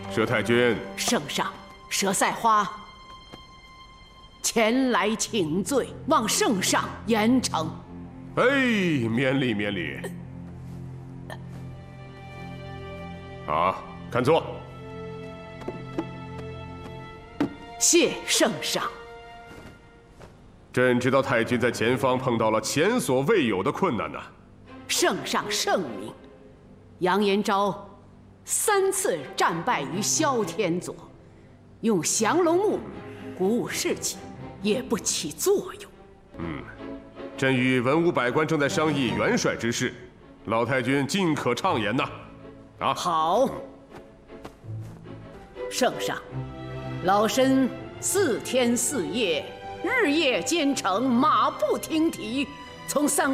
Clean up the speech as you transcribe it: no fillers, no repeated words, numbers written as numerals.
佘太君， 圣上，佘赛花前来请罪，望圣上严惩。 哎，免礼免礼。好，看座。 谢圣上。 朕知道太君在前方碰到了前所未有的困难呐。 圣上圣明，杨延昭3次战败于萧天佐，用降龙木鼓舞士气，也不起作用。 朕与文武百官正在商议元帅之事，老太君尽可畅言呐。啊， 好。圣上，老身4天4夜，日夜兼程，马不停蹄，从